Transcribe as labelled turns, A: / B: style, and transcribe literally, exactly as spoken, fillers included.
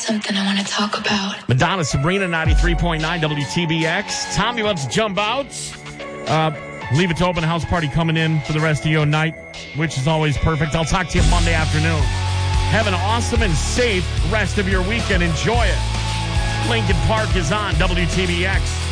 A: something I want to talk about.
B: Madonna, Sabrina, ninety-three point nine W T B X. Tom, you about to jump out? Uh, leave it to open house party coming in for the rest of your night, which is always perfect. I'll talk to you Monday afternoon. Have an awesome and safe rest of your weekend. Enjoy it. Lincoln Park is on W T B X.